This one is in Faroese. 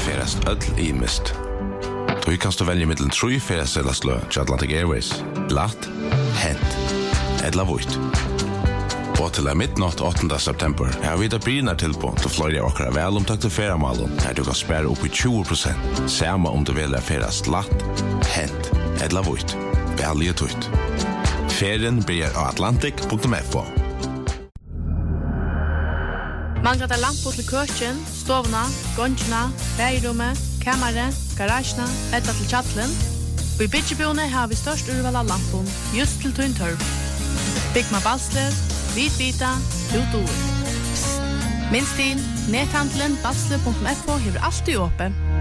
ferast öll I mist. Du kan stå velge mittelen 3 ferastelslø til Atlantic Airways. Glatt, hent, eller vuit. Og til midnatt 8. september har vi det brynar tilbå til flere av okra velomtakte feramalen der du kan spære opp I 20%. Samme om du velger ferast latt, hent, eller vuit. Velge tutt. Ferien blir av atlantic.fo. Man kan ta lampor til køkken, stovna, gongina, bægerommet, kammeret, garasjene, eller til kjattelen. Og I byggebjone har vi størst urval av lampon, just til tøyntørv. Byggma Balsler, Vitvita, Tutor. Minst inn, nethandelen basler.fo hever alltid åpen.